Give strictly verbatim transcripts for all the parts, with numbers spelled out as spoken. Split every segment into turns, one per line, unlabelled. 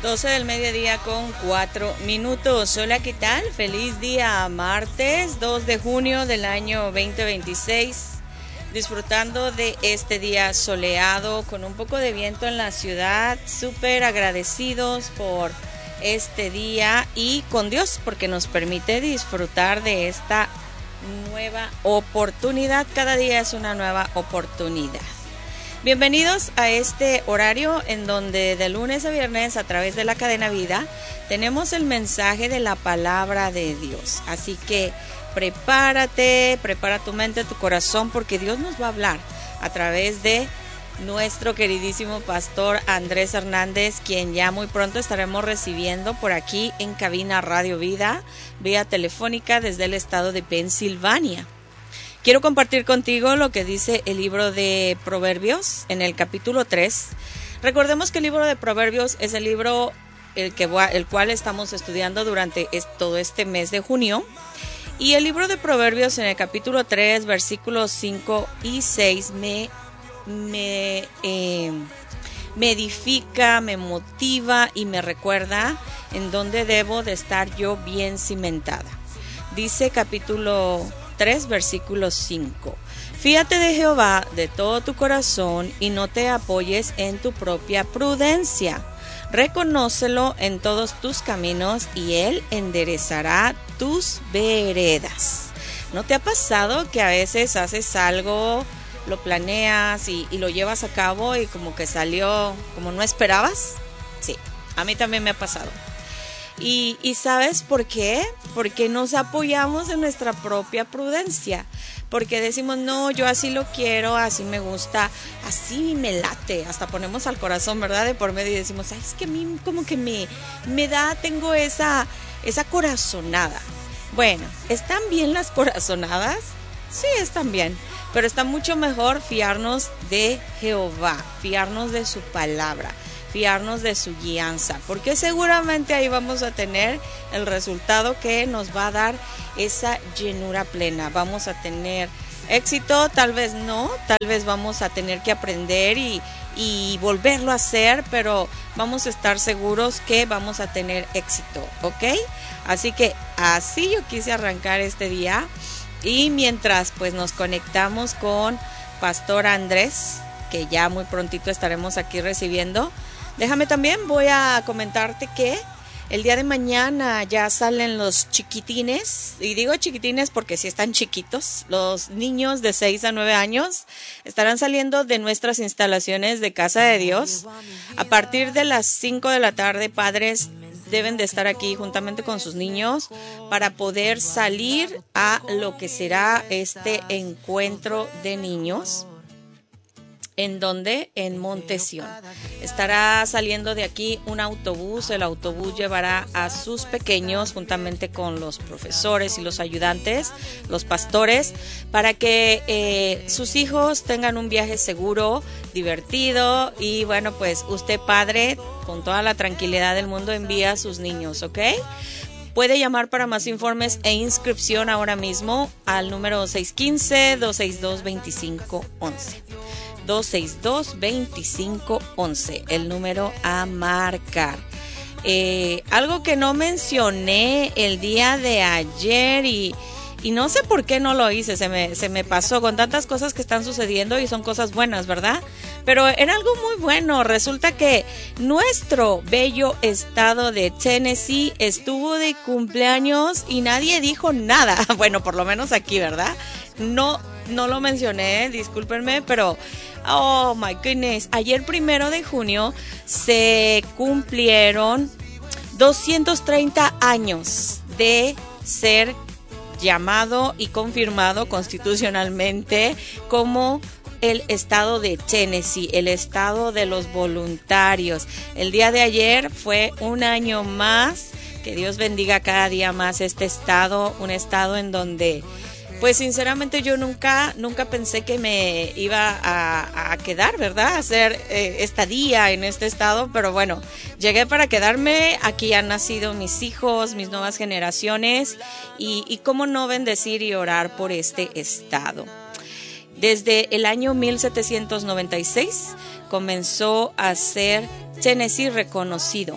doce del mediodía con cuatro minutos. Hola, ¿qué tal? Feliz día martes dos de junio del año veinte veintiséis. Disfrutando de este día soleado con un poco de viento en la ciudad. Súper agradecidos por este día y con Dios porque nos permite disfrutar de esta nueva oportunidad. Cada día es una nueva oportunidad. Bienvenidos a este horario en donde de lunes a viernes a través de la cadena Vida tenemos el mensaje de la palabra de Dios. Así que prepárate, prepara tu mente, tu corazón, porque Dios nos va a hablar a través de nuestro queridísimo pastor Andrés Hernández, quien ya muy pronto estaremos recibiendo por aquí en Cabina Radio Vida, vía telefónica desde el estado de Pensilvania. Quiero compartir contigo lo que dice el libro de Proverbios en el capítulo tres. Recordemos que el libro de Proverbios es el libro el, que, el cual estamos estudiando durante todo este mes de junio. Y el libro de Proverbios en el capítulo tres, versículos cinco y seis me, me, eh, me edifica, me motiva y me recuerda en dónde debo de estar yo bien cimentada. Dice capítulo tres, versículo cinco. Fíate de Jehová de todo tu corazón y no te apoyes en tu propia prudencia. Reconócelo en todos tus caminos y Él enderezará tus veredas. ¿No te ha pasado que a veces haces algo, lo planeas y, y lo llevas a cabo y como que salió como no esperabas? Sí, a mí también me ha pasado. Y, y ¿sabes por qué? Porque nos apoyamos en nuestra propia prudencia. Porque decimos, no, yo así lo quiero, así me gusta, así me late. Hasta ponemos al corazón, ¿verdad? De por medio y decimos, ay, es que a mí como que me, me da, tengo esa, esa corazonada. Bueno, ¿están bien las corazonadas? Sí, están bien. Pero está mucho mejor fiarnos de Jehová, fiarnos de su palabra, fiarnos de su guianza, porque seguramente ahí vamos a tener el resultado que nos va a dar esa llenura plena. Vamos a tener éxito, tal vez no, tal vez vamos a tener que aprender y, y volverlo a hacer, pero vamos a estar seguros que vamos a tener éxito, ¿ok? Así que así yo quise arrancar este día y mientras pues nos conectamos con Pastor Andrés, que ya muy prontito estaremos aquí recibiendo. Déjame también, voy a comentarte que el día de mañana ya salen los chiquitines, y digo chiquitines porque sí están chiquitos, los niños de seis a nueve años estarán saliendo de nuestras instalaciones de Casa de Dios. A partir de las cinco de la tarde, padres deben de estar aquí juntamente con sus niños para poder salir a lo que será este encuentro de niños. ¿En dónde? En Montesión. Estará saliendo de aquí un autobús. El autobús llevará a sus pequeños juntamente con los profesores y los ayudantes, los pastores, para que eh, sus hijos tengan un viaje seguro, divertido. Y bueno, pues usted, padre, con toda la tranquilidad del mundo, envía a sus niños, ¿ok? Puede llamar para más informes e inscripción ahora mismo al número seis uno cinco, dos seis dos, dos cinco uno uno. dos seis dos, dos cinco uno uno, el número a marcar. Eh, algo que no mencioné el día de ayer y, y no sé por qué no lo hice, se me, se me pasó con tantas cosas que están sucediendo y son cosas buenas, ¿verdad? Pero era algo muy bueno. Resulta que nuestro bello estado de Tennessee estuvo de cumpleaños y nadie dijo nada. Bueno, por lo menos aquí, ¿verdad? No, no lo mencioné, discúlpenme, pero oh my goodness, ayer primero de junio se cumplieron doscientos treinta años de ser llamado y confirmado constitucionalmente como el estado de Tennessee, el estado de los voluntarios. El día de ayer fue un año más. Que Dios bendiga cada día más este estado, un estado en donde pues sinceramente yo nunca nunca pensé que me iba a, a quedar, ¿verdad? A hacer eh, estadía en este estado, pero bueno, llegué para quedarme. Aquí han nacido mis hijos, mis nuevas generaciones y, y cómo no bendecir y orar por este estado. Desde el año mil setecientos noventa y seis comenzó a ser Tennessee reconocido, ¿ok?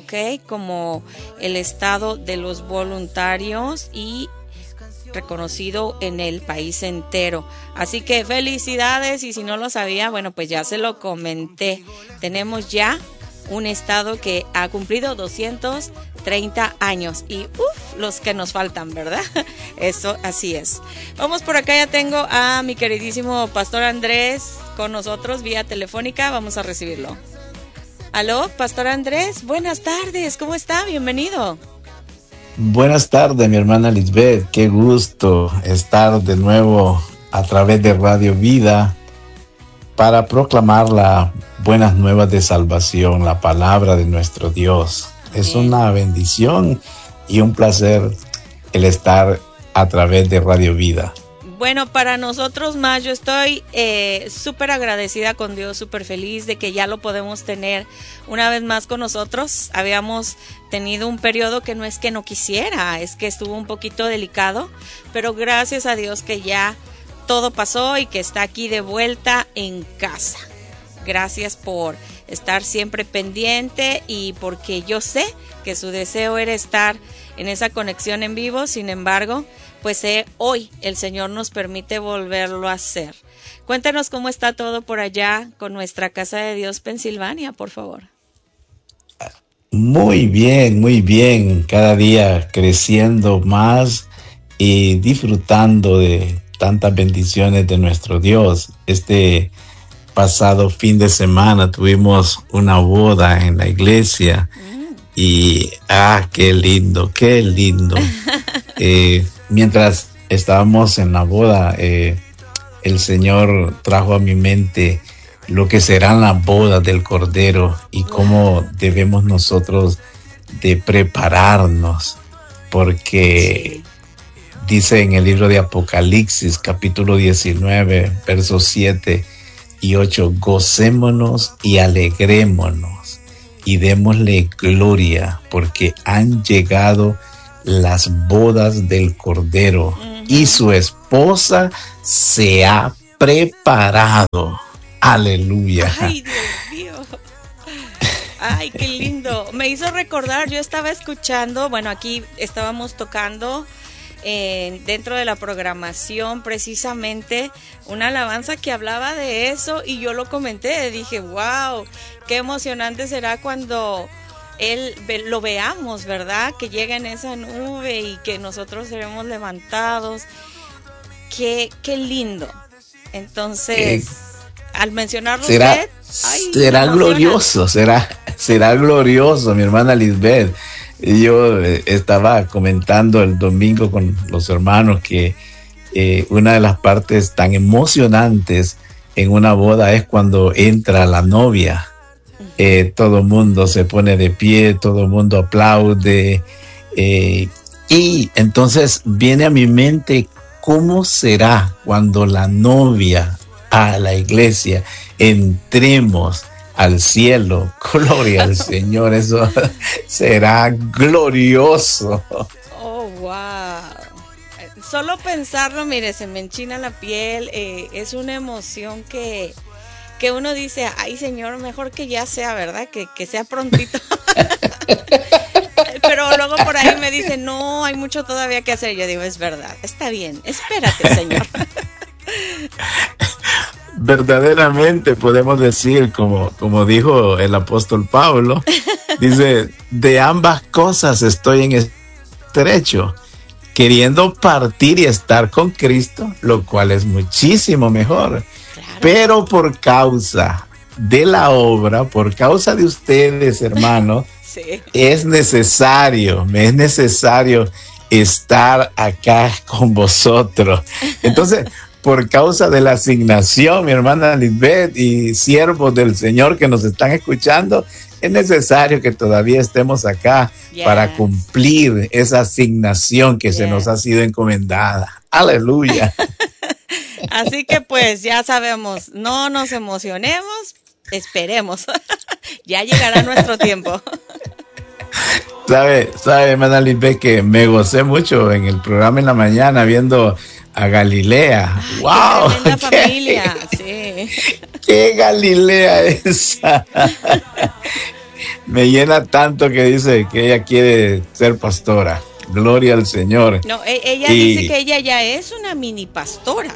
¿ok? Como el estado de los voluntarios y reconocido en el país entero. Así que felicidades, y si no lo sabía, bueno, pues ya se lo comenté. Tenemos ya un estado que ha cumplido doscientos treinta años y uff, los que nos faltan, ¿verdad? Eso así es. Vamos por acá, ya tengo a mi queridísimo Pastor Andrés con nosotros vía telefónica. Vamos a recibirlo. Aló, Pastor Andrés, buenas tardes, ¿cómo está? Bienvenido.
Buenas tardes, mi hermana Lisbeth. Qué gusto estar de nuevo a través de Radio Vida para proclamar las buenas nuevas de salvación, la palabra de nuestro Dios. Amén. Es una bendición y un placer el estar a través de Radio Vida.
Bueno, para nosotros más, yo estoy eh, súper agradecida con Dios, súper feliz de que ya lo podemos tener una vez más con nosotros. Habíamos tenido un periodo que no es que no quisiera, es que estuvo un poquito delicado, pero gracias a Dios que ya todo pasó y que está aquí de vuelta en casa. Gracias por estar siempre pendiente y porque yo sé que su deseo era estar en esa conexión en vivo. Sin embargo, pues eh, hoy el Señor nos permite volverlo a hacer. Cuéntanos cómo está todo por allá con nuestra Casa de Dios Pensilvania, por favor.
Muy bien, muy bien. Cada día creciendo más y disfrutando de tantas bendiciones de nuestro Dios. Este pasado fin de semana tuvimos una boda en la iglesia mm. y ah, qué lindo, qué lindo. eh, mientras estábamos en la boda, eh, el Señor trajo a mi mente lo que serán las bodas del Cordero y cómo debemos nosotros de prepararnos, porque dice en el libro de Apocalipsis, capítulo diecinueve, versos siete y ocho, gocémonos y alegrémonos y démosle gloria, porque han llegado las bodas del Cordero uh-huh. y su esposa se ha preparado. Aleluya.
Ay, Dios mío. Ay, qué lindo. Me hizo recordar, yo estaba escuchando, bueno, aquí estábamos tocando eh, dentro de la programación precisamente una alabanza que hablaba de eso y yo lo comenté, dije, wow, qué emocionante será cuando él lo veamos, ¿verdad? Que llegue en esa nube y que nosotros seremos levantados. Qué, qué lindo. Entonces, eh, al mencionarlo
será,
usted, ay,
será glorioso, será, será glorioso, mi hermana Lisbeth. Yo eh, estaba comentando el domingo con los hermanos que eh, una de las partes tan emocionantes en una boda es cuando entra la novia. Eh, todo el mundo se pone de pie, todo el mundo aplaude eh, y entonces viene a mi mente cómo será cuando la novia a la iglesia entremos al cielo. Gloria al Señor, eso será glorioso.
Oh, wow. Solo pensarlo, mire, se me enchina la piel, eh, es una emoción que que uno dice, ay Señor, mejor que ya sea, ¿verdad? Que, que sea prontito. Pero luego por ahí me dicen, no, hay mucho todavía que hacer. Yo digo, es verdad, está bien, espérate, Señor.
Verdaderamente podemos decir, como, como dijo el apóstol Pablo, dice, de ambas cosas estoy en estrecho, queriendo partir y estar con Cristo, lo cual es muchísimo mejor. Pero por causa de la obra, por causa de ustedes, hermanos, sí. es necesario, me es necesario estar acá con vosotros. Entonces, por causa de la asignación, mi hermana Lisbeth y siervos del Señor que nos están escuchando, es necesario que todavía estemos acá yes. para cumplir esa asignación que yes. se nos ha sido encomendada. Aleluya.
Así que pues ya sabemos, no nos emocionemos, esperemos, ya llegará nuestro tiempo.
Sabe, sabe, hermana Lisbeth, que me gocé mucho en el programa en la mañana viendo a Galilea.
Ay,
¡wow!
¡Qué tremenda familia! Sí.
¡Qué Galilea esa! me llena tanto que dice que ella quiere ser pastora. Gloria al Señor.
No, e- ella
Y
dice que ella ya es una mini pastora.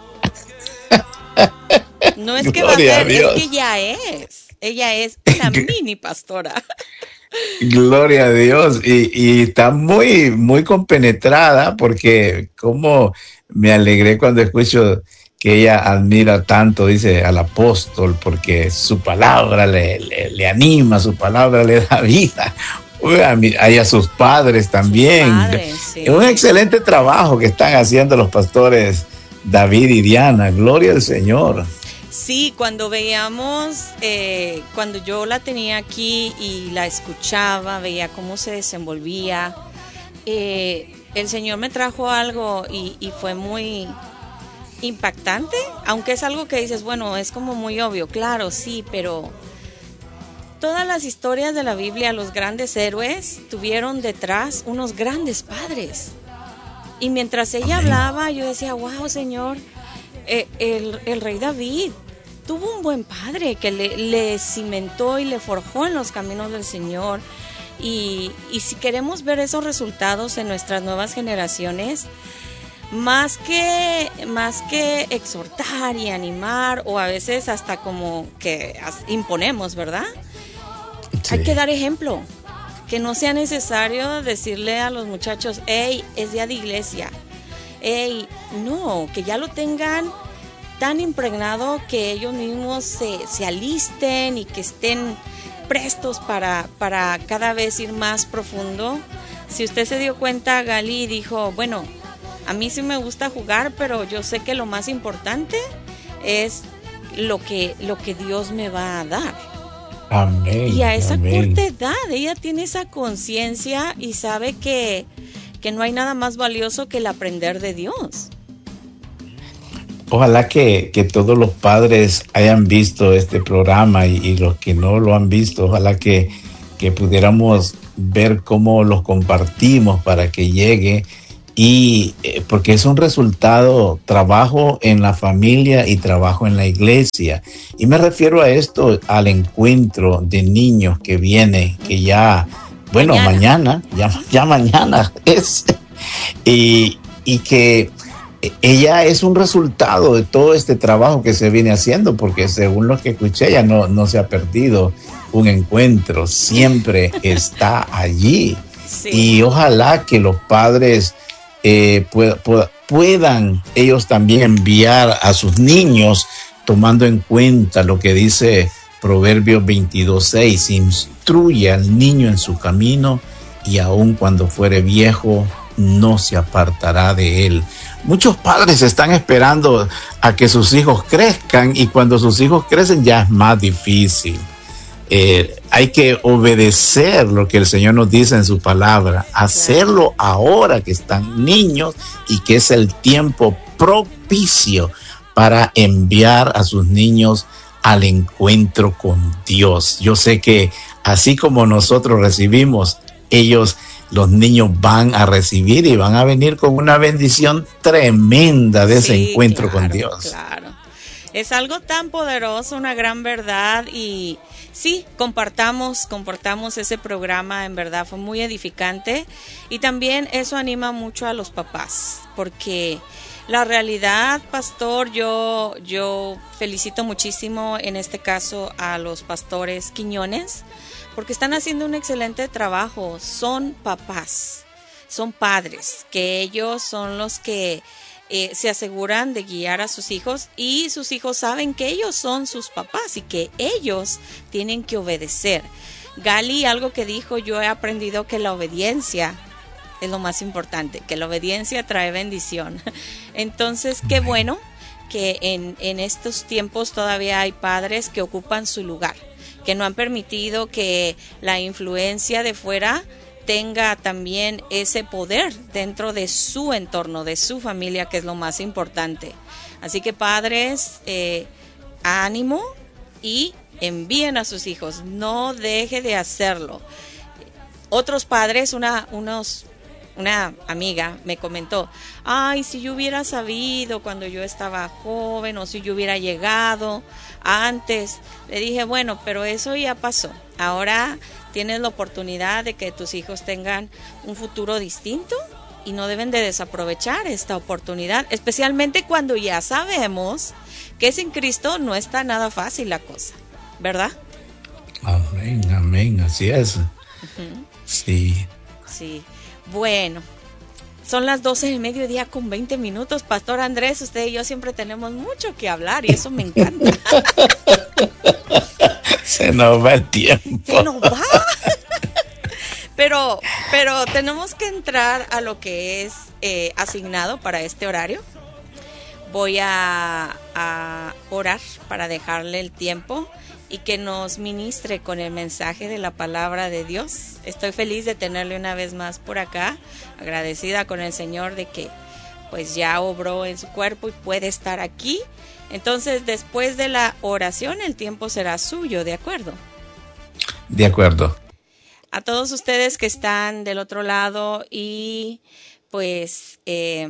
No es que va a
gloria a
ser, es que
Dios.
ya es. Ella es una mini pastora.
Gloria a Dios. Y, y está muy, muy compenetrada porque como me alegré cuando escucho que ella admira tanto, dice, al apóstol, porque su palabra le, le, le anima, su palabra le da vida. Uy, a, mí, a sus padres
Sus
también.
padres,
Es un
sí.
excelente trabajo que están haciendo los pastores David y Diana. Gloria al Señor.
Sí, cuando veíamos, eh, cuando yo la tenía aquí y la escuchaba, veía cómo se desenvolvía, eh, el Señor me trajo algo y, y fue muy impactante, aunque es algo que dices, bueno, es como muy obvio, claro, sí, pero todas las historias de la Biblia, los grandes héroes tuvieron detrás unos grandes padres. Y mientras ella
Amén.
hablaba, yo decía, wow, Señor, eh, el, el rey David tuvo un buen padre que le, le cimentó y le forjó en los caminos del Señor. Y, y si queremos ver esos resultados en nuestras nuevas generaciones, más que, más que exhortar y animar, o a veces hasta como que imponemos, ¿verdad?
Sí.
Hay que dar ejemplo. Que no sea necesario decirle a los muchachos, hey, es día de iglesia. Hey, no, que ya lo tengan tan impregnado que ellos mismos se, se alisten y que estén prestos para, para cada vez ir más profundo. Si usted se dio cuenta, Gali dijo, bueno, a mí sí me gusta jugar, pero yo sé que lo más importante es lo que, lo que Dios me va a dar.
Amén.
Y a esa
Amén.
corta edad, ella tiene esa conciencia y sabe que, que no hay nada más valioso que el aprender de Dios.
Ojalá que, que todos los padres hayan visto este programa y, y los que no lo han visto, ojalá que, que pudiéramos ver cómo los compartimos para que llegue. Y eh, porque es un resultado, trabajo en la familia y trabajo en la iglesia. Y me refiero a esto, al encuentro de niños que viene, que ya, bueno, mañana, mañana ya, ya mañana es. Y, y que ella es un resultado de todo este trabajo que se viene haciendo, porque según lo que escuché, ella no, no se ha perdido un encuentro, siempre está allí. Sí. Y ojalá que los padres Eh, pueda, pueda, puedan ellos también enviar a sus niños tomando en cuenta lo que dice Proverbios veintidós seis, instruye al niño en su camino y aun cuando fuere viejo no se apartará de él. Muchos padres están esperando a que sus hijos crezcan y cuando sus hijos crecen ya es más difícil. Eh, hay que obedecer lo que el Señor nos dice en su palabra, hacerlo ahora que están niños y que es el tiempo propicio para enviar a sus niños al encuentro con Dios. Yo sé que así como nosotros recibimos, ellos, los niños van a recibir y van a venir con una bendición tremenda de ese sí, encuentro
claro,
con Dios.
Claro. Es algo tan poderoso, una gran verdad y sí, compartamos, compartamos ese programa, en verdad fue muy edificante y también eso anima mucho a los papás, porque la realidad, pastor, yo, yo felicito muchísimo en este caso a los pastores Quiñones, porque están haciendo un excelente trabajo, son papás, son padres, que ellos son los que Eh, se aseguran de guiar a sus hijos y sus hijos saben que ellos son sus papás y que ellos tienen que obedecer. Gali, algo que dijo, yo he aprendido que la obediencia es lo más importante, que la obediencia trae bendición. Entonces, qué bueno que en, en estos tiempos todavía hay padres que ocupan su lugar, que no han permitido que la influencia de fuera tenga también ese poder dentro de su entorno, de su familia, que es lo más importante. Así que padres, eh, ánimo y envíen a sus hijos, no deje de hacerlo. Otros padres, una, unos, una amiga me comentó, ay, si yo hubiera sabido cuando yo estaba joven, o si yo hubiera llegado antes. Le dije, bueno, pero eso ya pasó. Ahora tienes la oportunidad de que tus hijos tengan un futuro distinto y no deben de desaprovechar esta oportunidad, especialmente cuando ya sabemos que sin Cristo no está nada fácil la cosa, ¿verdad?
Amén, amén, así es.
Uh-huh.
Sí.
Sí, bueno, son las doce del mediodía con veinte minutos. Pastor Andrés, usted y yo siempre tenemos mucho que hablar y eso me encanta.
Se nos va el tiempo.
Se nos va. Pero, pero tenemos que entrar a lo que es eh, asignado para este horario. Voy a, a orar para dejarle el tiempo y que nos ministre con el mensaje de la palabra de Dios. Estoy feliz de tenerle una vez más por acá, agradecida con el Señor de que pues ya obró en su cuerpo y puede estar aquí. Entonces, después de la oración, el tiempo será suyo, ¿de acuerdo?
De acuerdo.
A todos ustedes que están del otro lado y pues eh,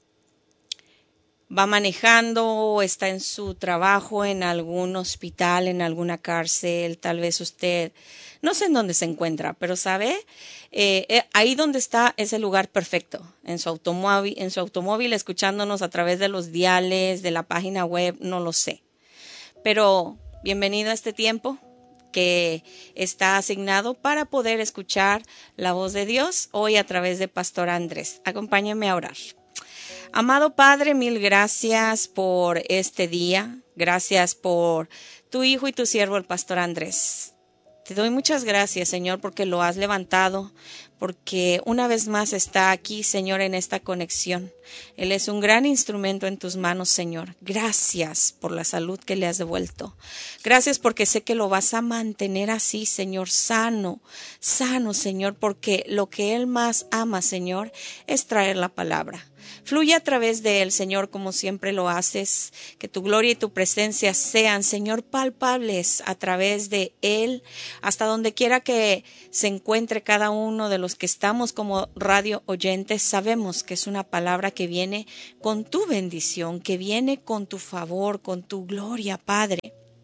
va manejando o está en su trabajo en algún hospital, en alguna cárcel, tal vez usted, no sé en dónde se encuentra, pero sabe, eh, eh, ahí donde está es el lugar perfecto, en su automóvil, en su automóvil, escuchándonos a través de los diales, de la página web, no lo sé. Pero bienvenido a este tiempo que está asignado para poder escuchar la voz de Dios hoy a través de Pastor Andrés. Acompáñenme a orar. Amado Padre, mil gracias por este día. Gracias por tu hijo y tu siervo, el Pastor Andrés. Te doy muchas gracias, Señor, porque lo has levantado, porque una vez más está aquí, Señor, en esta conexión. Él es un gran instrumento en tus manos, Señor. Gracias por la salud que le has devuelto. Gracias porque sé que lo vas a mantener así, Señor, sano, sano, Señor, porque lo que Él más ama, Señor, es traer la palabra. Fluye a través de Él, Señor, como siempre lo haces. Que tu gloria y tu presencia sean, Señor, palpables a través de Él, hasta donde quiera que se encuentre cada uno de los que estamos como radio oyentes. Sabemos que es una palabra que viene con tu bendición, que viene con tu favor, con tu gloria, Padre,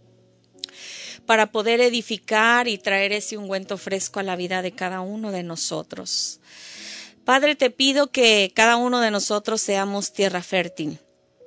para poder edificar y traer ese ungüento fresco a la vida de cada uno de nosotros. Padre, te pido que cada uno de nosotros seamos tierra fértil,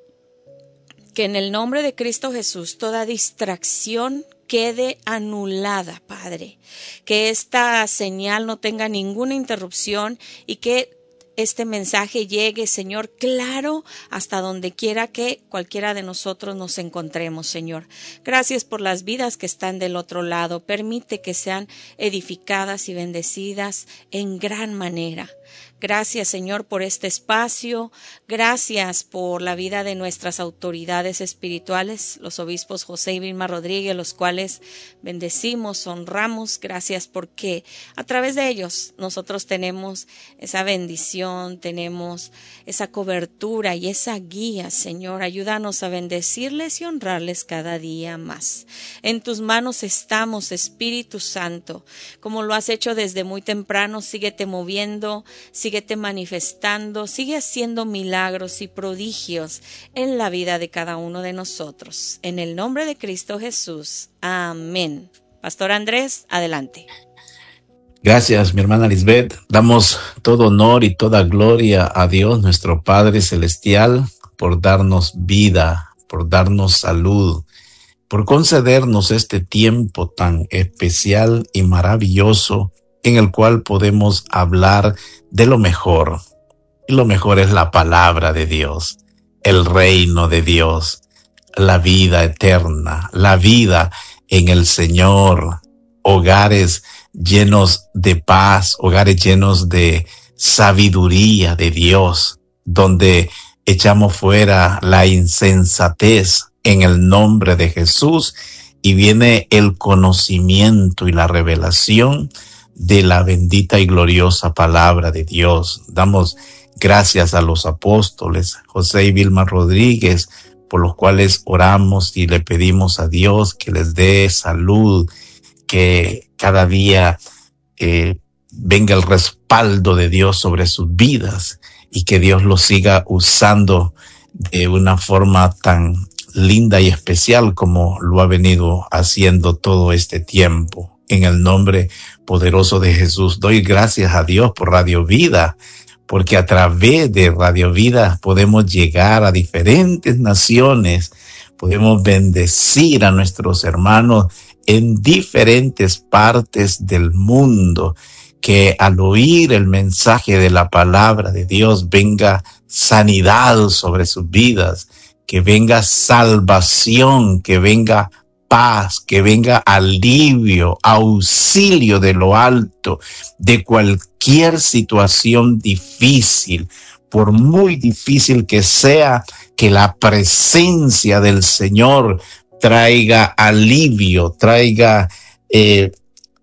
que en el nombre de Cristo Jesús toda distracción quede anulada, Padre, que esta señal no tenga ninguna interrupción y que este mensaje llegue, Señor, claro, hasta donde quiera que cualquiera de nosotros nos encontremos, Señor. Gracias por las vidas que están del otro lado. Permite que sean edificadas y bendecidas en gran manera. Gracias, Señor, por este espacio. Gracias por la vida de nuestras autoridades espirituales, los obispos José y Vilma Rodríguez, los cuales bendecimos, honramos. Gracias porque a través de ellos nosotros tenemos esa bendición, tenemos esa cobertura y esa guía, Señor. Ayúdanos a bendecirles y honrarles cada día más. En tus manos estamos, Espíritu Santo. Como lo has hecho desde muy temprano, síguete moviendo, síguete manifestando, sigue haciendo milagros y prodigios en la vida de cada uno de nosotros. En el nombre de Cristo Jesús. Amén. Pastor Andrés, adelante.
Gracias, mi hermana Lisbeth. Damos todo honor y toda gloria a Dios, nuestro Padre Celestial, por darnos vida, por darnos salud, por concedernos este tiempo tan especial y maravilloso en el cual podemos hablar de lo mejor. Y lo mejor es la palabra de Dios, el reino de Dios, la vida eterna, la vida en el Señor, hogares llenos de paz, hogares llenos de sabiduría de Dios, donde echamos fuera la insensatez en el nombre de Jesús y viene el conocimiento y la revelación de la bendita y gloriosa palabra de Dios. Damos gracias a los apóstoles José y Vilma Rodríguez, por los cuales oramos y le pedimos a Dios que les dé salud, que cada día eh, venga el respaldo de Dios sobre sus vidas y que Dios los siga usando de una forma tan linda y especial como lo ha venido haciendo todo este tiempo. En el nombre poderoso de Jesús, doy gracias a Dios por Radio Vida, porque a través de Radio Vida podemos llegar a diferentes naciones, podemos bendecir a nuestros hermanos en diferentes partes del mundo, que al oír el mensaje de la palabra de Dios venga sanidad sobre sus vidas, que venga salvación, que venga paz, que venga alivio, auxilio de lo alto, de cualquier situación difícil, por muy difícil que sea, que la presencia del Señor traiga alivio, traiga eh,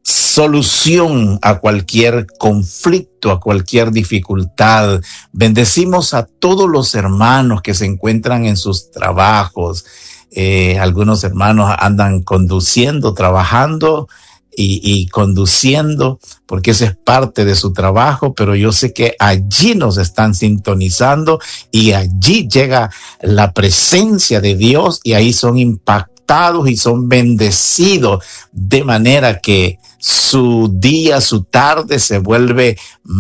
solución a cualquier conflicto, a cualquier dificultad. Bendecimos a todos los hermanos que se encuentran en sus trabajos. Eh, algunos hermanos andan conduciendo, trabajando y, y conduciendo, porque esa es parte de su trabajo, pero yo sé que allí nos están sintonizando y allí llega la presencia de Dios y ahí son impactados y son bendecidos, de manera que su día, su tarde se vuelve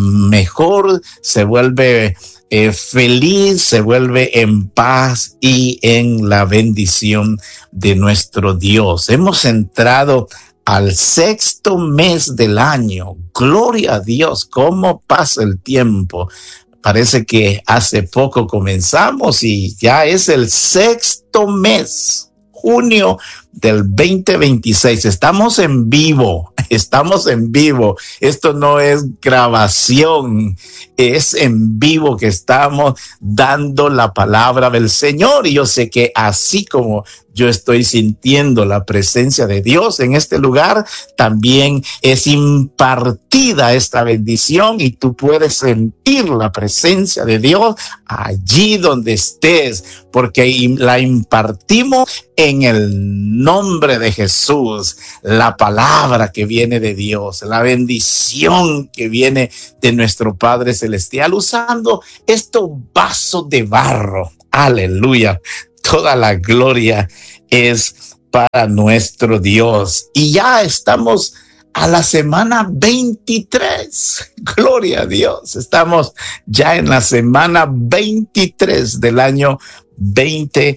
mejor, se vuelve eh, feliz, se vuelve en paz y en la bendición de nuestro Dios. Hemos entrado al sexto mes del año. Gloria a Dios, cómo pasa el tiempo. Parece que hace poco comenzamos y ya es el sexto mes, junio del veinte veintiséis. Estamos en vivo, estamos en vivo. Esto no es grabación, es en vivo que estamos dando la palabra del Señor. Y yo sé que así como yo estoy sintiendo la presencia de Dios en este lugar, también es impartida esta bendición y tú puedes sentir la presencia de Dios allí donde estés, porque la impartimos en el nombre de Jesús, la palabra que viene de Dios, la bendición que viene de nuestro Padre Celestial, usando estos vasos de barro. Aleluya. Toda la gloria es para nuestro Dios. Y ya estamos a la semana veintitrés. Gloria a Dios. Estamos ya en la semana veintitrés del año veinte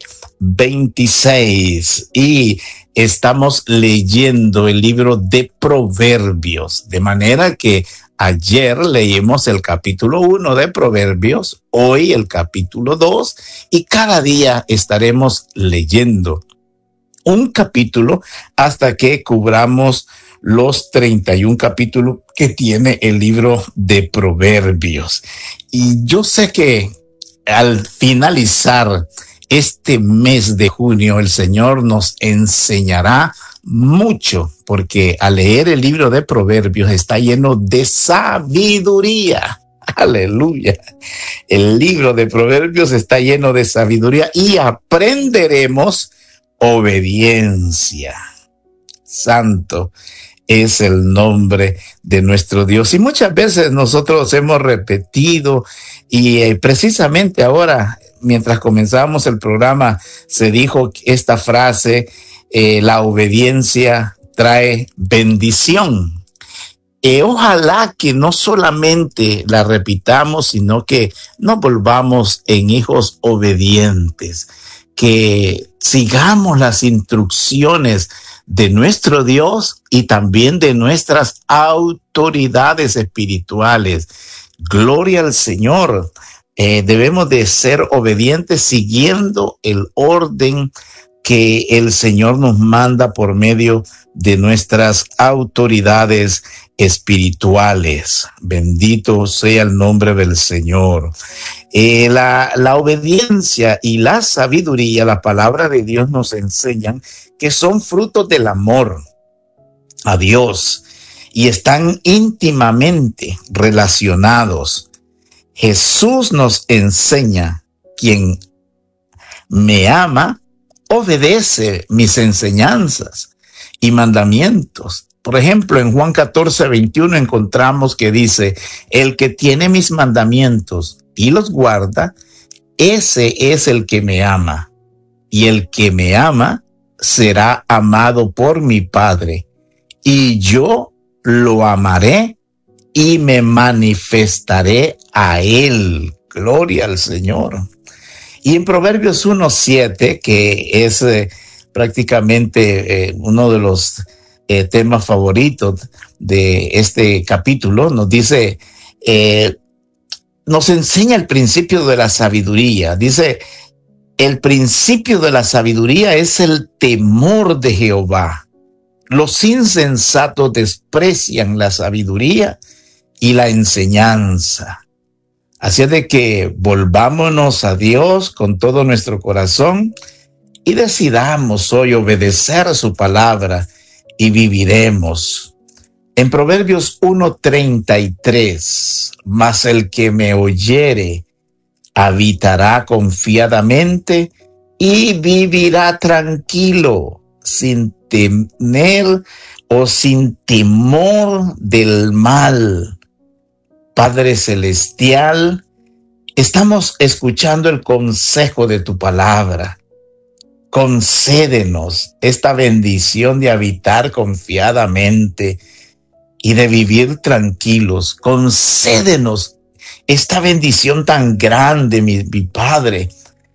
veintiséis. Y estamos leyendo el libro de Proverbios. De manera que ayer leímos el capítulo uno de Proverbios, hoy el capítulo dos, y cada día estaremos leyendo un capítulo hasta que cubramos los treinta y un capítulos que tiene el libro de Proverbios. Y yo sé que al finalizar este mes de junio, el Señor nos enseñará mucho, porque al leer el libro de Proverbios está lleno de sabiduría. Aleluya. El libro de Proverbios está lleno de sabiduría y aprenderemos obediencia. Santo es el nombre de nuestro Dios. Y muchas veces nosotros hemos repetido y eh, precisamente ahora, mientras comenzábamos el programa, se dijo esta frase: Eh, la obediencia trae bendición. Eh, ojalá que no solamente la repitamos, sino que nos volvamos en hijos obedientes, que sigamos las instrucciones de nuestro Dios y también de nuestras autoridades espirituales. Gloria al Señor. Eh, debemos de ser obedientes siguiendo el orden que el Señor nos manda por medio de nuestras autoridades espirituales. Bendito sea el nombre del Señor. Eh, la, la obediencia y la sabiduría, la palabra de Dios nos enseñan que son frutos del amor a Dios y están íntimamente relacionados. Jesús nos enseña: quien me ama obedece mis enseñanzas y mandamientos, Por ejemplo, en Juan catorce, veintiuno encontramos que dice, el que tiene mis mandamientos y los guarda, ese es el que me ama. Y el que me ama será amado por mi Padre. Y yo lo amaré y me manifestaré a él. Gloria al Señor. Y en Proverbios uno siete, que es eh, prácticamente eh, uno de los eh, temas favoritos de este capítulo, nos dice, eh, nos enseña el principio de la sabiduría. Dice, el principio de la sabiduría es el temor de Jehová. Los insensatos desprecian la sabiduría y la enseñanza. Así es de que volvámonos a Dios con todo nuestro corazón y decidamos hoy obedecer su palabra y viviremos. En Proverbios uno treinta y tres, mas el que me oyere habitará confiadamente y vivirá tranquilo, sin temer o sin temor del mal. Padre Celestial, estamos escuchando el consejo de tu palabra. Concédenos esta bendición de habitar confiadamente y de vivir tranquilos. Concédenos esta bendición tan grande, mi, mi Padre,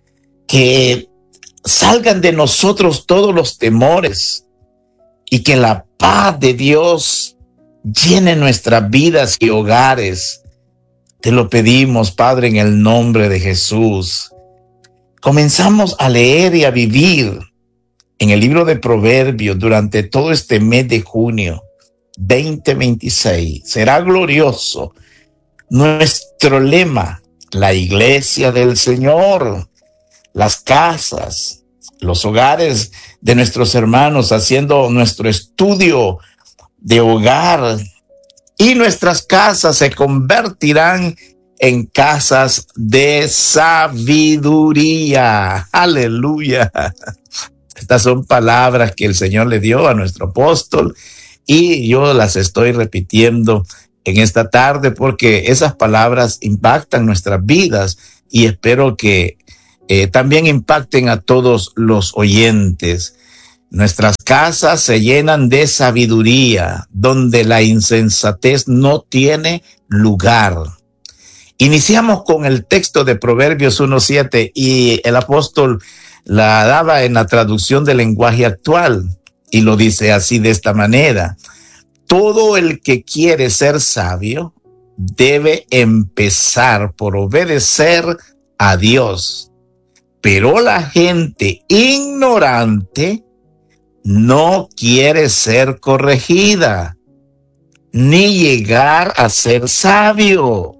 que salgan de nosotros todos los temores y que la paz de Dios llene nuestras vidas y hogares. Te lo pedimos, Padre, en el nombre de Jesús. Comenzamos a leer y a vivir en el libro de Proverbios durante todo este mes de junio veinte veintiséis. Será glorioso. Nuestro lema, la iglesia del Señor, las casas, los hogares de nuestros hermanos, haciendo nuestro estudio de hogar, y nuestras casas se convertirán en casas de sabiduría. Aleluya. Estas son palabras que el Señor le dio a nuestro apóstol y yo las estoy repitiendo en esta tarde porque esas palabras impactan nuestras vidas y espero que eh, también impacten a todos los oyentes. Nuestras casas se llenan de sabiduría, donde la insensatez no tiene lugar. Iniciamos con el texto de Proverbios uno siete y el apóstol la daba en la traducción del lenguaje actual y lo dice así de esta manera. Todo el que quiere ser sabio debe empezar por obedecer a Dios, pero la gente ignorante no quiere ser corregida, ni llegar a ser sabio.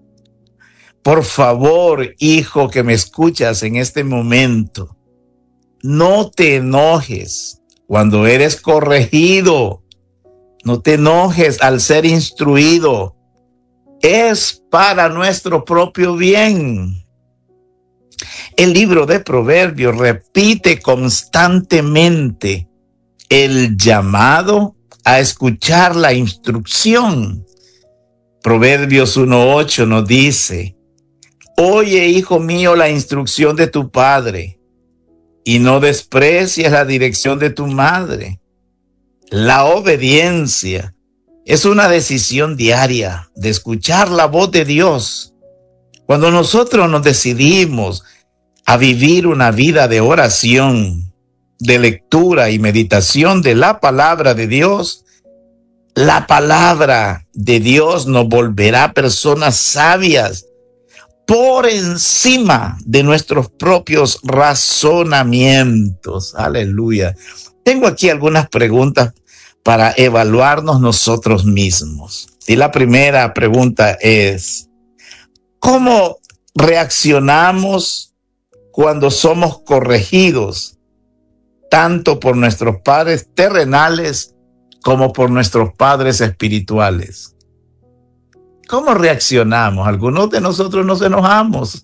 Por favor, hijo que me escuchas en este momento, no te enojes cuando eres corregido. No te enojes al ser instruido. Es para nuestro propio bien. El libro de Proverbios repite constantemente el llamado a escuchar la instrucción. Proverbios uno ocho nos dice, oye, hijo mío, la instrucción de tu padre, y no desprecies la dirección de tu madre. La obediencia es una decisión diaria de escuchar la voz de Dios. Cuando nosotros nos decidimos a vivir una vida de oración, de lectura y meditación de la palabra de Dios, la palabra de Dios nos volverá personas sabias por encima de nuestros propios razonamientos. Aleluya. Tengo aquí algunas preguntas para evaluarnos nosotros mismos. Y la primera pregunta es, ¿cómo reaccionamos cuando somos corregidos, tanto por nuestros padres terrenales como por nuestros padres espirituales? ¿Cómo reaccionamos? Algunos de nosotros nos enojamos.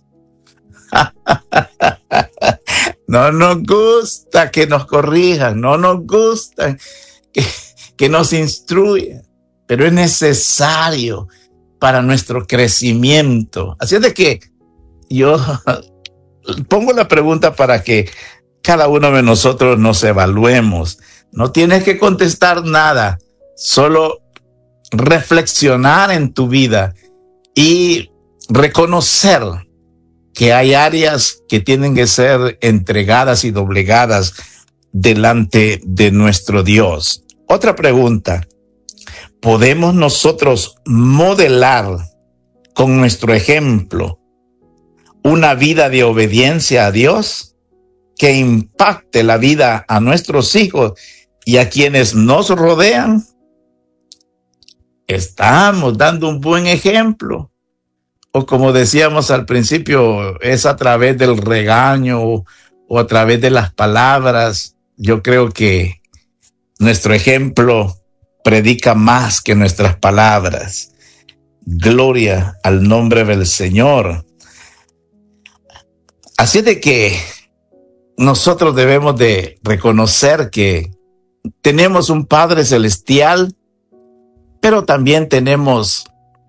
No nos gusta que nos corrijan, no nos gusta que, que nos instruye, pero es necesario para nuestro crecimiento. Así es de que yo pongo la pregunta para que cada uno de nosotros nos evaluemos. No tienes que contestar nada, solo reflexionar en tu vida y reconocer que hay áreas que tienen que ser entregadas y doblegadas delante de nuestro Dios. Otra pregunta: ¿podemos nosotros modelar con nuestro ejemplo una vida de obediencia a Dios que impacte la vida a nuestros hijos y a quienes nos rodean? ¿Estamos dando un buen ejemplo? O como decíamos al principio, es a través del regaño o, o a través de las palabras. Yo creo que nuestro ejemplo predica más que nuestras palabras. Gloria al nombre del Señor. Así de que nosotros debemos de reconocer que tenemos un Padre Celestial, pero también tenemos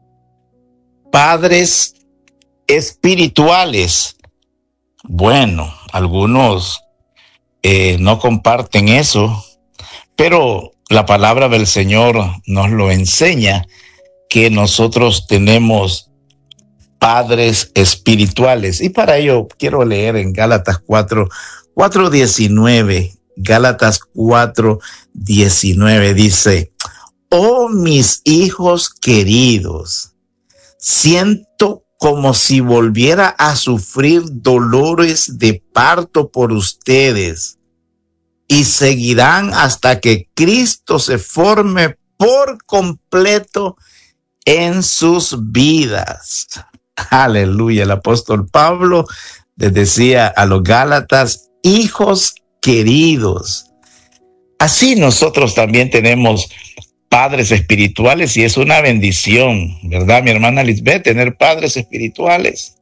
padres espirituales. Bueno, algunos eh, no comparten eso, pero la palabra del Señor nos lo enseña, que nosotros tenemos padres espirituales. Y para ello quiero leer en Gálatas cuatro, cuatro diecinueve. Gálatas cuatro diecinueve dice: oh, mis hijos queridos, siento como si volviera a sufrir dolores de parto por ustedes, y seguirán hasta que Cristo se forme por completo en sus vidas. Aleluya. El apóstol Pablo les decía a los Gálatas: hijos queridos. Así nosotros también tenemos padres espirituales y es una bendición, ¿verdad, mi hermana Lisbeth, tener padres espirituales?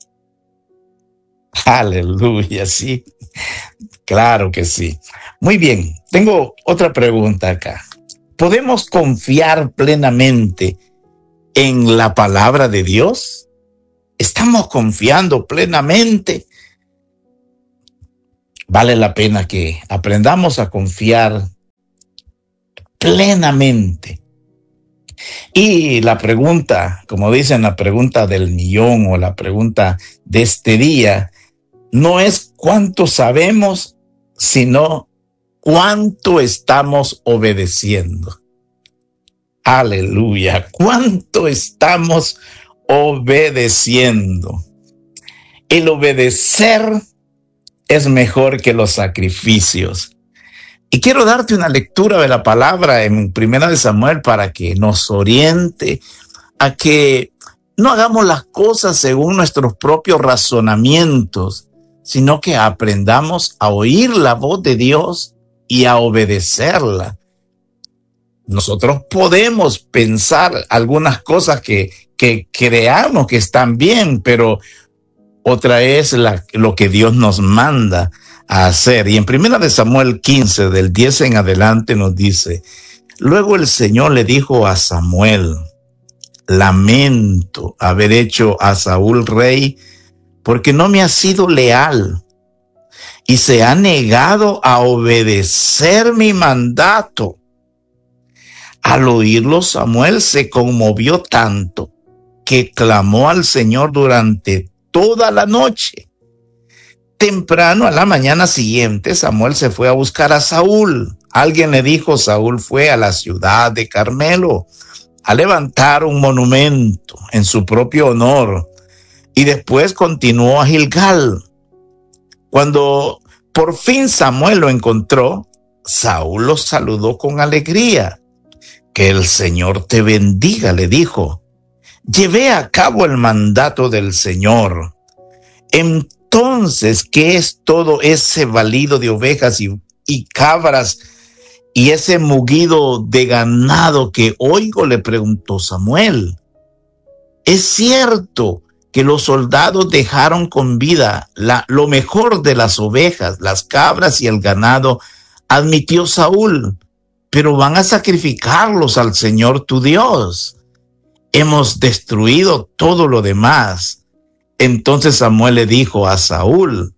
Aleluya, sí, claro que sí. Muy bien, tengo otra pregunta acá. ¿Podemos confiar plenamente en la palabra de Dios? ¿Estamos confiando plenamente? Vale la pena que aprendamos a confiar plenamente. Y la pregunta, como dicen, la pregunta del millón o la pregunta de este día, no es cuánto sabemos, sino cuánto estamos obedeciendo. Aleluya, cuánto estamos obedeciendo. El obedecer es mejor que los sacrificios. Y quiero darte una lectura de la palabra en Primera de Samuel para que nos oriente a que no hagamos las cosas según nuestros propios razonamientos, sino que aprendamos a oír la voz de Dios y a obedecerla. Nosotros podemos pensar algunas cosas que, que creamos que están bien, pero otra es la, lo que Dios nos manda a hacer. Y en Primera de Samuel quince, del diez en adelante, nos dice: luego el Señor le dijo a Samuel: lamento haber hecho a Saúl rey, porque no me ha sido leal y se ha negado a obedecer mi mandato. Al oírlo, Samuel se conmovió tanto que clamó al Señor durante toda la noche. Temprano a la mañana siguiente, Samuel se fue a buscar a Saúl. Alguien le dijo: Saúl fue a la ciudad de Carmelo a levantar un monumento en su propio honor, y después continuó a Gilgal. Cuando por fin Samuel lo encontró, Saúl lo saludó con alegría. Que el Señor te bendiga, le dijo. Llevé a cabo el mandato del Señor. Entonces, ¿qué es todo ese balido de ovejas y, y cabras y ese mugido de ganado que oigo?, le preguntó Samuel. Es cierto que los soldados dejaron con vida la, lo mejor de las ovejas, las cabras y el ganado, admitió Saúl, pero van a sacrificarlos al Señor tu Dios. Hemos destruido todo lo demás. Entonces Samuel le dijo a Saúl: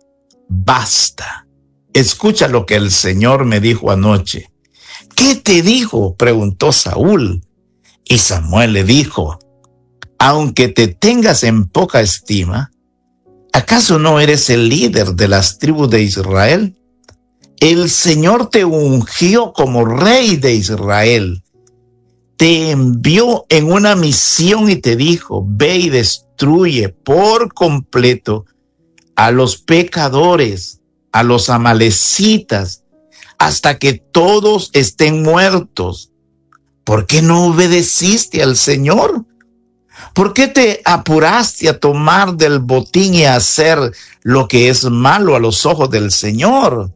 basta, escucha lo que el Señor me dijo anoche. ¿Qué te dijo?, preguntó Saúl. Y Samuel le dijo: aunque te tengas en poca estima, ¿acaso no eres el líder de las tribus de Israel? El Señor te ungió como rey de Israel. Te envió en una misión y te dijo: ve y destruye por completo a los pecadores, a los amalecitas, hasta que todos estén muertos. ¿Por qué no obedeciste al Señor? ¿Por qué te apuraste a tomar del botín y a hacer lo que es malo a los ojos del Señor?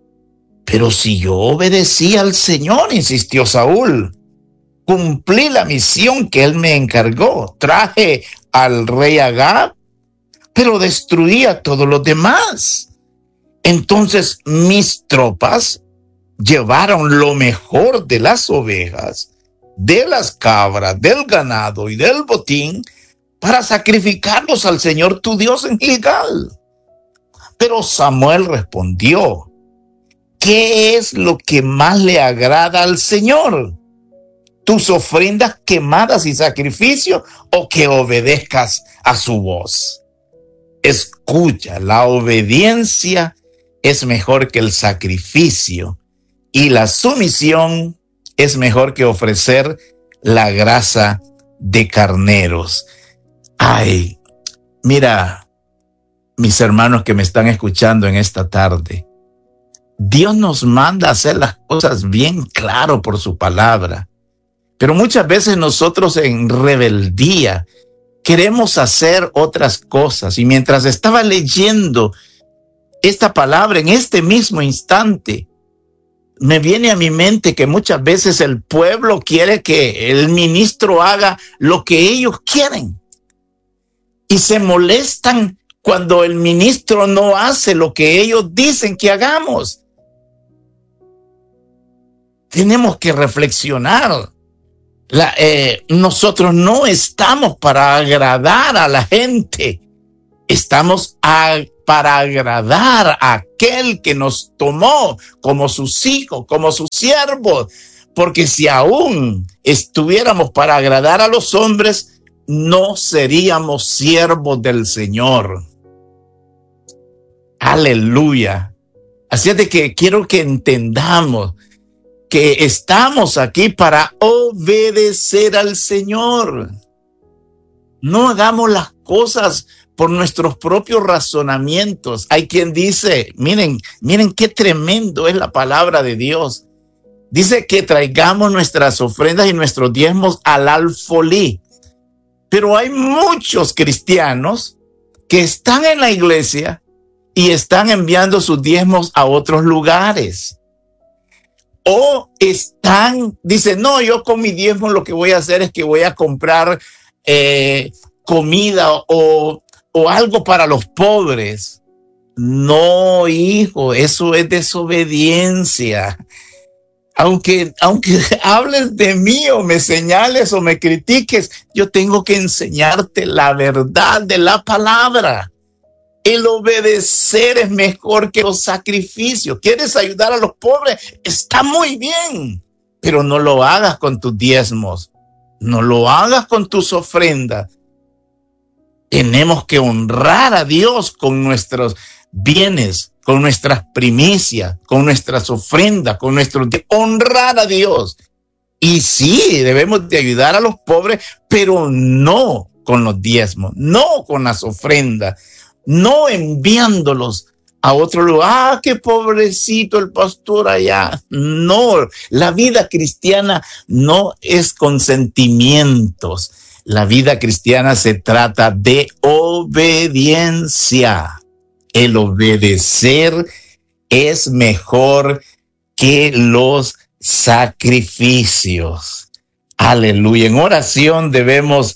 Pero si yo obedecí al Señor, insistió Saúl, cumplí la misión que él me encargó. Traje al rey Agag, pero destruí a todos los demás. Entonces mis tropas llevaron lo mejor de las ovejas, de las cabras, del ganado y del botín para sacrificarlos al Señor tu Dios en Gilgal. Pero Samuel respondió: ¿qué es lo que más le agrada al Señor? ¿Tus ofrendas quemadas y sacrificios, o que obedezcas a su voz? Escucha, la obediencia es mejor que el sacrificio, y la sumisión es mejor que ofrecer la grasa de carneros. Ay, mira, mis hermanos que me están escuchando en esta tarde, Dios nos manda a hacer las cosas bien claro por su palabra, pero muchas veces nosotros en rebeldía queremos hacer otras cosas. Y mientras estaba leyendo esta palabra en este mismo instante, me viene a mi mente que muchas veces el pueblo quiere que el ministro haga lo que ellos quieren, y se molestan cuando el ministro no hace lo que ellos dicen que hagamos. Tenemos que reflexionar. La, eh, nosotros no estamos para agradar a la gente. Estamos a, para agradar a aquel que nos tomó como sus hijos, como sus siervos. Porque si aún estuviéramos para agradar a los hombres, no seríamos siervos del Señor. Aleluya. Así es de que quiero que entendamos que estamos aquí para obedecer al Señor. No hagamos las cosas por nuestros propios razonamientos. Hay quien dice, miren, miren qué tremendo es la palabra de Dios. Dice que traigamos nuestras ofrendas y nuestros diezmos al alfolí. Pero hay muchos cristianos que están en la iglesia y están enviando sus diezmos a otros lugares. O están, dicen, no, yo con mi diezmo lo que voy a hacer es que voy a comprar eh, comida o, o algo para los pobres. No, hijo, eso es desobediencia. Aunque, aunque hables de mí o me señales o me critiques, yo tengo que enseñarte la verdad de la palabra. El obedecer es mejor que los sacrificios. ¿Quieres ayudar a los pobres? Está muy bien, pero no lo hagas con tus diezmos. No lo hagas con tus ofrendas. Tenemos que honrar a Dios con nuestros bienes, con nuestras primicias, con nuestras ofrendas, con nuestros... honrar a Dios. Y sí, debemos de ayudar a los pobres, pero no con los diezmos, no con las ofrendas. No enviándolos a otro lugar. Ah, qué pobrecito el pastor allá. No, la vida cristiana no es con sentimientos. La vida cristiana se trata de obediencia. El obedecer es mejor que los sacrificios. Aleluya. En oración debemos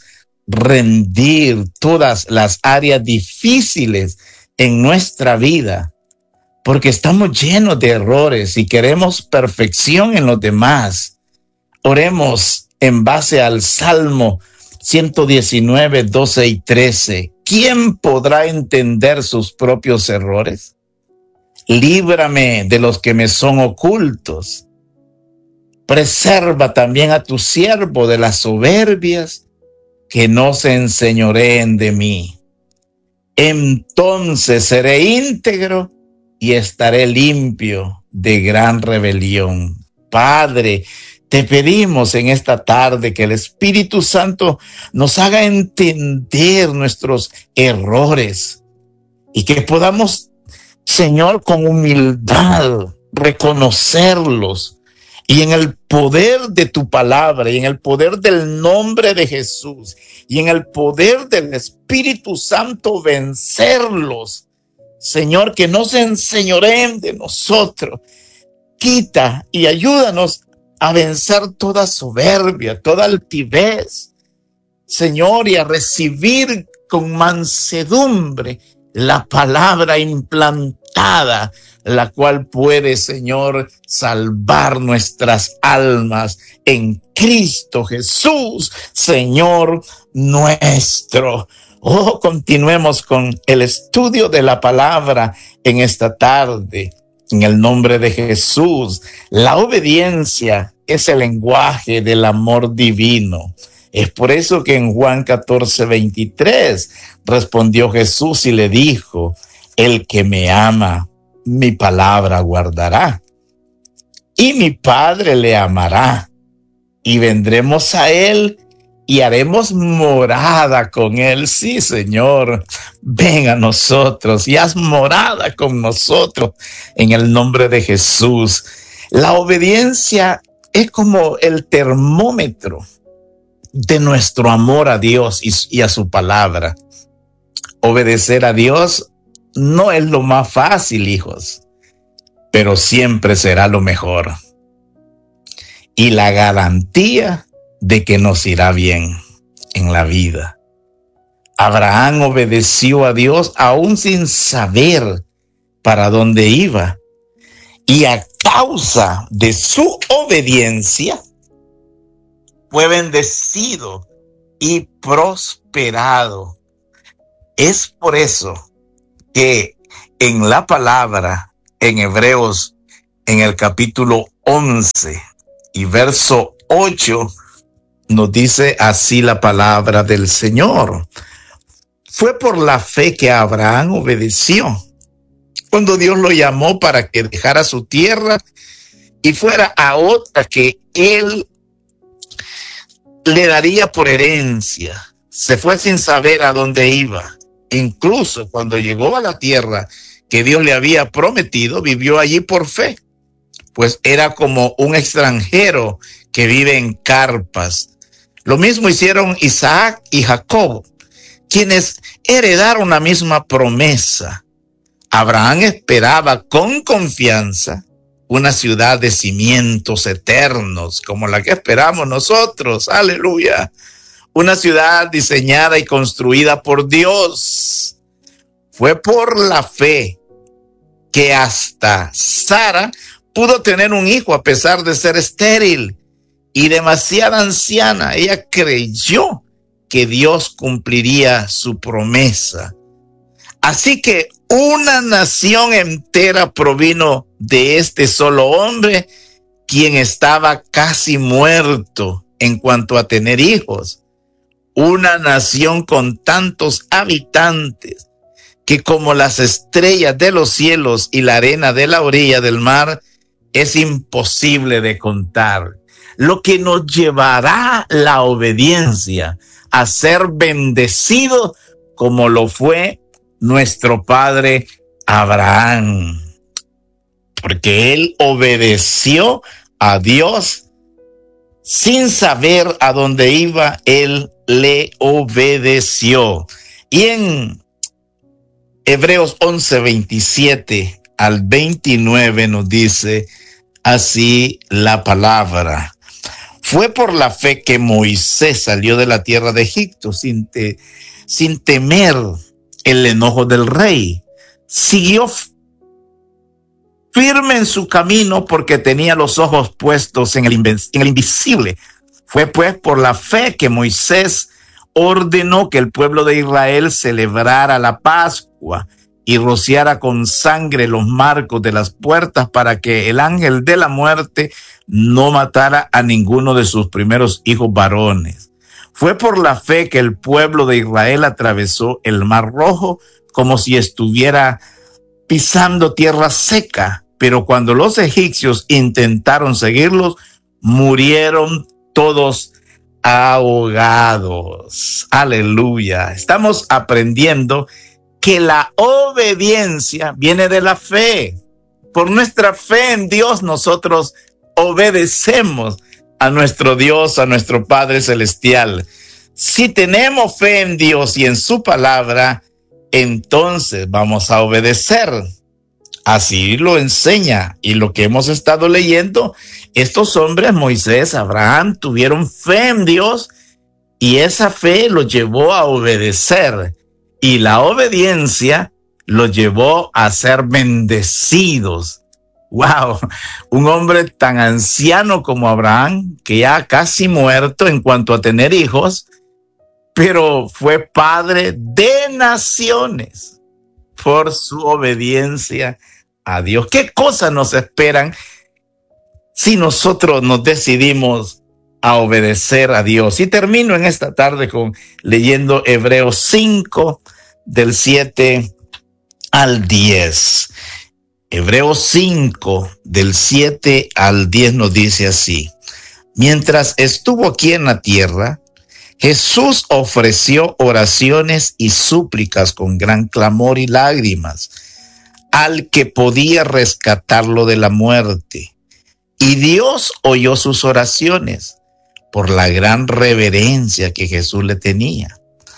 rendir todas las áreas difíciles en nuestra vida porque estamos llenos de errores y queremos perfección en los demás. Oremos en base al Salmo ciento diecinueve, doce y trece. ¿Quién podrá entender sus propios errores? Líbrame de los que me son ocultos. Preserva también a tu siervo de las soberbias, que no se enseñoreen de mí. Entonces seré íntegro y estaré limpio de gran rebelión. Padre, te pedimos en esta tarde que el Espíritu Santo nos haga entender nuestros errores y que podamos, Señor, con humildad reconocerlos, y en el poder de tu palabra y en el poder del nombre de Jesús y en el poder del Espíritu Santo vencerlos. Señor, que no se enseñoreen de nosotros. Quita y ayúdanos a vencer toda soberbia, toda altivez, Señor, y a recibir con mansedumbre la palabra implantada, la cual puede, Señor, salvar nuestras almas en Cristo Jesús, Señor nuestro. Oh, continuemos con el estudio de la palabra en esta tarde. En el nombre de Jesús, la obediencia es el lenguaje del amor divino. Es por eso que en Juan catorce, veintitrés respondió Jesús y le dijo: el que me ama, mi palabra guardará, y mi Padre le amará, y vendremos a él y haremos morada con él. Sí, Señor, ven a nosotros y haz morada con nosotros en el nombre de Jesús. La obediencia es como el termómetro de nuestro amor a Dios y, y a su palabra. Obedecer a Dios no es lo más fácil, hijos, pero siempre será lo mejor y la garantía de que nos irá bien en la vida. Abraham obedeció a Dios aún sin saber para dónde iba, y a causa de su obediencia fue bendecido y prosperado. Es por eso que en la palabra, en Hebreos, en el capítulo once y verso ocho, nos dice así la palabra del Señor: fue por la fe que Abraham obedeció cuando Dios lo llamó para que dejara su tierra y fuera a otra que él le daría por herencia. Se fue sin saber a dónde iba. Incluso cuando llegó a la tierra que Dios le había prometido, vivió allí por fe, pues era como un extranjero que vive en carpas. Lo mismo hicieron Isaac y Jacob, quienes heredaron la misma promesa. Abraham esperaba con confianza una ciudad de cimientos eternos, como la que esperamos nosotros. Aleluya. Una ciudad diseñada y construida por Dios. Fue por la fe que hasta Sara pudo tener un hijo a pesar de ser estéril y demasiado anciana. Ella creyó que Dios cumpliría su promesa. Así que una nación entera provino de este solo hombre, quien estaba casi muerto en cuanto a tener hijos. Una nación con tantos habitantes que, como las estrellas de los cielos y la arena de la orilla del mar, es imposible de contar. Lo que nos llevará la obediencia a ser bendecido como lo fue nuestro padre Abraham, porque él obedeció a Dios sin saber a dónde iba. Él le obedeció. Y en Hebreos once, veintisiete al veintinueve nos dice así la palabra: fue por la fe que Moisés salió de la tierra de Egipto sin, te, sin temer el enojo del rey. Siguió firme en su camino porque tenía los ojos puestos en el, inven- en el invisible. Fue pues por la fe que Moisés ordenó que el pueblo de Israel celebrara la Pascua y rociara con sangre los marcos de las puertas para que el ángel de la muerte no matara a ninguno de sus primeros hijos varones. Fue por la fe que el pueblo de Israel atravesó el Mar Rojo como si estuviera pisando tierra seca, pero cuando los egipcios intentaron seguirlos, murieron todos ahogados. Aleluya. Estamos aprendiendo que la obediencia viene de la fe. Por nuestra fe en Dios nosotros obedecemos a nuestro Dios, a nuestro Padre Celestial. Si tenemos fe en Dios y en su palabra, entonces vamos a obedecer. Así lo enseña, y lo que hemos estado leyendo, estos hombres, Moisés, Abraham, tuvieron fe en Dios y esa fe los llevó a obedecer, y la obediencia los llevó a ser bendecidos. Wow, un hombre tan anciano como Abraham, que ya casi muerto en cuanto a tener hijos, pero fue padre de naciones por su obediencia a Dios. ¿Qué cosas nos esperan si nosotros nos decidimos a obedecer a Dios? Y termino en esta tarde con leyendo Hebreos cinco del siete al diez. Hebreos cinco del siete al diez nos dice así: mientras estuvo aquí en la tierra, Jesús ofreció oraciones y súplicas con gran clamor y lágrimas al que podía rescatarlo de la muerte. Y Dios oyó sus oraciones por la gran reverencia que Jesús le tenía.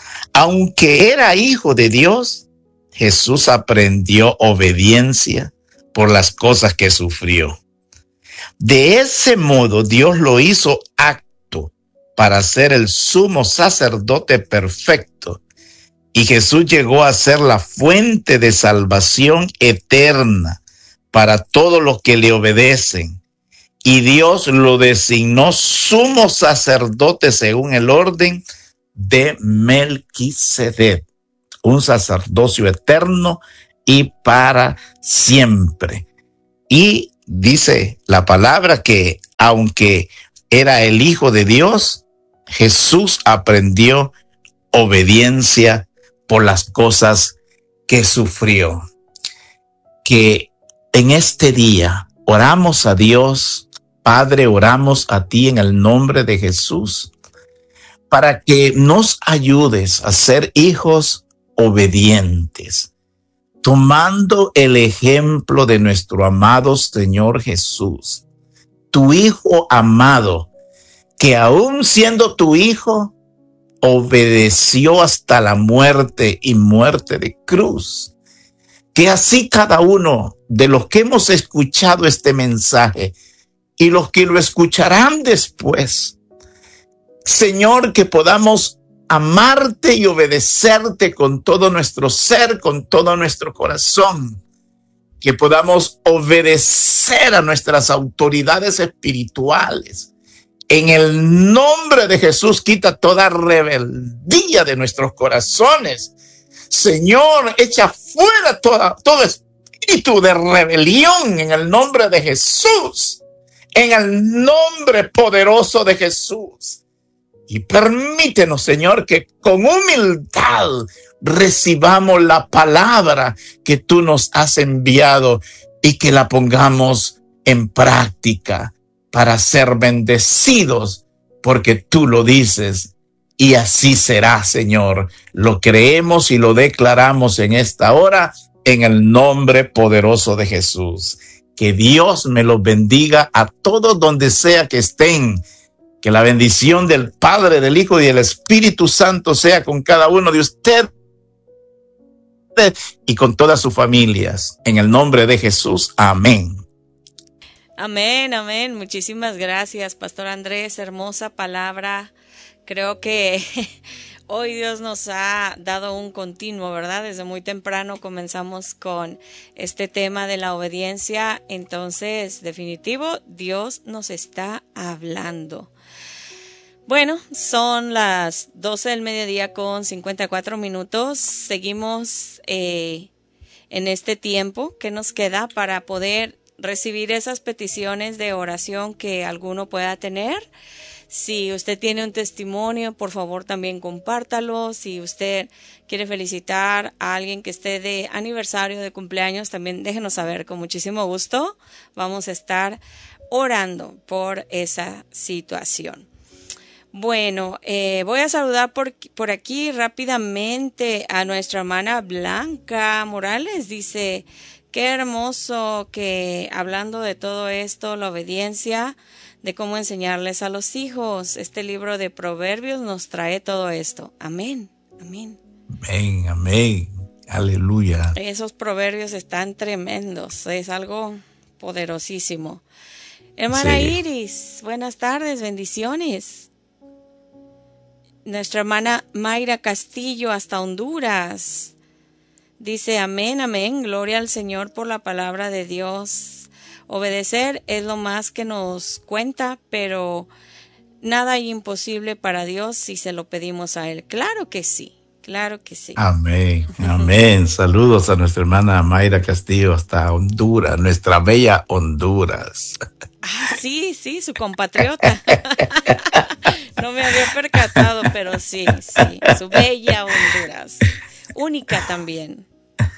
Aunque era hijo de Dios, Jesús aprendió obediencia por las cosas que sufrió. De ese modo, Dios lo hizo apto para ser el sumo sacerdote perfecto, y Jesús llegó a ser la fuente de salvación eterna para todos los que le obedecen. Y Dios lo designó sumo sacerdote según el orden de Melquisedec, un sacerdocio eterno y para siempre. Y dice la palabra que aunque era el Hijo de Dios, Jesús aprendió obediencia por las cosas que sufrió. Que en este día oramos a Dios, Padre, oramos a ti en el nombre de Jesús, para que nos ayudes a ser hijos obedientes, tomando el ejemplo de nuestro amado Señor Jesús, tu Hijo amado, que aún siendo tu Hijo, obedeció hasta la muerte y muerte de cruz. Que así cada uno de los que hemos escuchado este mensaje y los que lo escucharán después, Señor, que podamos amarte y obedecerte con todo nuestro ser, con todo nuestro corazón, que podamos obedecer a nuestras autoridades espirituales. En el nombre de Jesús, quita toda rebeldía de nuestros corazones. Señor, echa fuera toda, todo espíritu de rebelión en el nombre de Jesús. En el nombre poderoso de Jesús. Y permítenos, Señor, que con humildad recibamos la palabra que tú nos has enviado y que la pongamos en práctica para ser bendecidos, porque tú lo dices, y así será, Señor. Lo creemos y lo declaramos en esta hora, en el nombre poderoso de Jesús. Que Dios me los bendiga a todos donde sea que estén. Que la bendición del Padre, del Hijo y del Espíritu Santo sea con cada uno de ustedes y con todas sus familias. En el nombre de Jesús, amén.
Amén, amén. Muchísimas gracias, Pastor Andrés. Hermosa palabra. Creo que Hoy Dios nos ha dado un continuo, ¿verdad? Desde muy temprano comenzamos con este tema de la obediencia. Entonces, definitivo, Dios nos está hablando. Bueno, son las doce del mediodía con cincuenta y cuatro minutos. Seguimos eh, en este tiempo que nos queda para poder recibir esas peticiones de oración que alguno pueda tener. Si usted tiene un testimonio, por favor también compártalo. Si usted quiere felicitar a alguien que esté de aniversario, de cumpleaños, también déjenos saber, con muchísimo gusto. Vamos a estar orando por esa situación. Bueno, eh, voy a saludar por, por aquí rápidamente a nuestra hermana Blanca Morales. Dice, qué hermoso que hablando de todo esto, la obediencia, de cómo enseñarles a los hijos. Este libro de Proverbios nos trae todo esto. Amén, amén.
Amén, amén. Aleluya.
Esos proverbios están tremendos. Es algo poderosísimo. Hermana sí. Iris, buenas tardes, bendiciones. Nuestra hermana Mayra Castillo hasta Honduras. Dice, amén, amén. Gloria al Señor por la palabra de Dios. Obedecer es lo más que nos cuenta, pero nada hay imposible para Dios si se lo pedimos a Él. Claro que sí, claro que sí.
Amén, amén. Saludos a nuestra hermana Mayra Castillo hasta Honduras, nuestra bella Honduras.
Ah, sí, sí, su compatriota. No me había percatado, pero sí, sí, su bella Honduras. Única también.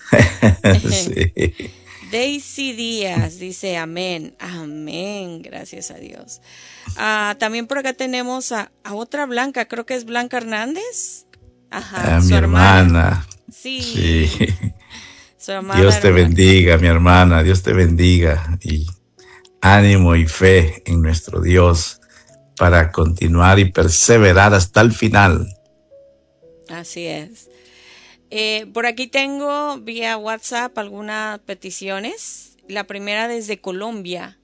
Sí.
Daisy Díaz dice amén, amén, gracias a Dios. Ah, también por acá tenemos a, a otra Blanca, creo que es Blanca Hernández. Ajá,
a
su
mi hermana.
hermana. Sí.
Sí.
Su hermana,
Dios te
hermana.
bendiga, mi hermana, Dios te bendiga y ánimo y fe en nuestro Dios para continuar y perseverar hasta el final.
Así es. Eh, por aquí tengo vía WhatsApp algunas peticiones. La primera desde Colombia.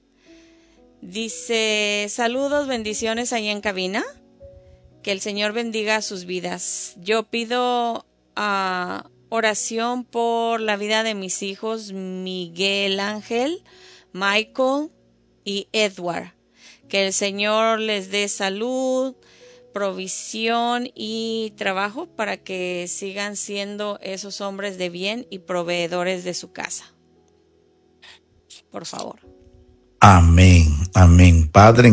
Dice, saludos, bendiciones ahí en cabina. Que el Señor bendiga sus vidas. Yo pido uh, oración por la vida de mis hijos Miguel Ángel, Michael y Edward. Que el Señor les dé salud, provisión y trabajo para que sigan siendo esos hombres de bien y proveedores de su casa. Por favor.
Amén, amén. Padre,